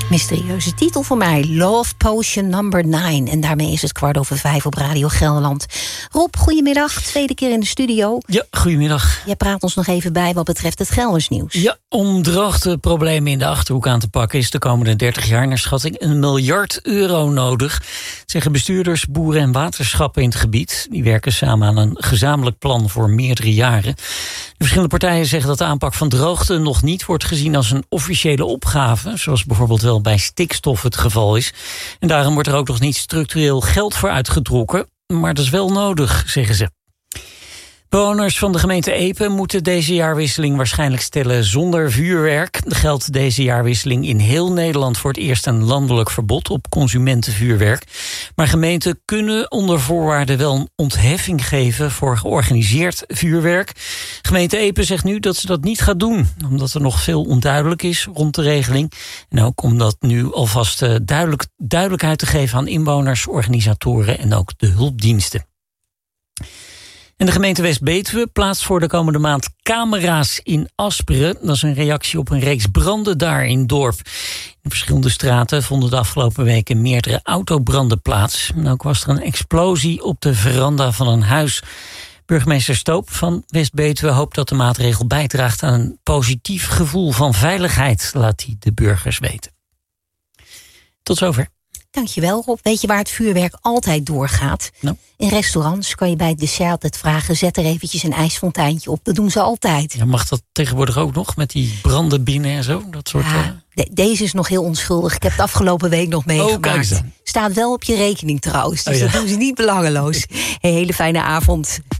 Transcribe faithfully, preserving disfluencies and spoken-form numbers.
Mysterieuze titel voor mij, Love Potion number nine. En daarmee is het kwart over vijf op Radio Gelderland. Rob, goedemiddag, tweede keer in de studio. Ja, goedemiddag. Jij praat ons nog even bij wat betreft het Geldersnieuws. Ja, om droogteproblemen in de Achterhoek aan te pakken is de komende dertig jaar naar schatting een miljard euro nodig, zeggen bestuurders, boeren en waterschappen in het gebied. Die werken samen aan een gezamenlijk plan voor meerdere jaren. De verschillende partijen zeggen dat de aanpak van droogte nog niet wordt gezien als een officiële opgave, zoals bijvoorbeeld wel bij stikstof het geval is. En daarom wordt er ook nog niet structureel geld voor uitgetrokken. Maar dat is wel nodig, zeggen ze. Bewoners van de gemeente Epe moeten deze jaarwisseling waarschijnlijk stellen zonder vuurwerk. Er geldt deze jaarwisseling in heel Nederland voor het eerst een landelijk verbod op consumentenvuurwerk. Maar gemeenten kunnen onder voorwaarden wel een ontheffing geven voor georganiseerd vuurwerk. Gemeente Epe zegt nu dat ze dat niet gaat doen, omdat er nog veel onduidelijk is rond de regeling. En ook om dat nu alvast duidelijk, duidelijkheid te geven aan inwoners, organisatoren en ook de hulpdiensten. En de gemeente West-Betuwe plaatst voor de komende maand camera's in Asperen. Dat is een reactie op een reeks branden daar in het dorp. In verschillende straten vonden de afgelopen weken meerdere autobranden plaats. En ook was er een explosie op de veranda van een huis. Burgemeester Stoop van West-Betuwe hoopt dat de maatregel bijdraagt aan een positief gevoel van veiligheid, laat hij de burgers weten. Tot zover. Dankjewel, Rob. Weet je waar het vuurwerk altijd doorgaat? Nou. In restaurants kan je bij het dessert altijd vragen, zet er eventjes een ijsfonteintje op. Dat doen ze altijd. Ja, mag dat tegenwoordig ook nog met die branden binnen en zo? Dat soort. Ja, de, deze is nog heel onschuldig. Ik heb het afgelopen week nog meegemaakt. Oh, staat wel op je rekening trouwens, dus oh, ja. dat doen ze niet belangeloos. Hey, hele fijne avond.